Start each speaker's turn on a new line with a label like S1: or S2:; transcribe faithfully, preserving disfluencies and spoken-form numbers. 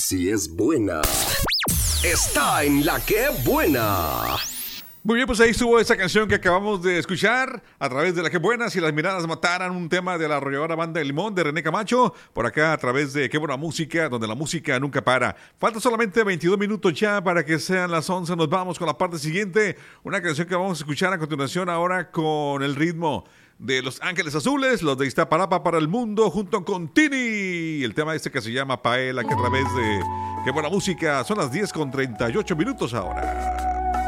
S1: si es buena. Está en La Que Buena.
S2: Muy bien, pues ahí estuvo esa canción que acabamos de escuchar a través de La Que Buena, Si las miradas mataran, un tema de la arrolladora Banda de Limón de René Camacho, por acá a través de Qué Buena Música, donde la música nunca para. Falta solamente veintidós minutos ya para que sean las once, nos vamos con la parte siguiente, una canción que vamos a escuchar a continuación ahora con el ritmo de Los Ángeles Azules, los de Iztapalapa para el mundo, junto con Tini, el tema este que se llama Paela, que a través de Qué Buena Música, son las diez con treinta y ocho minutos ahora.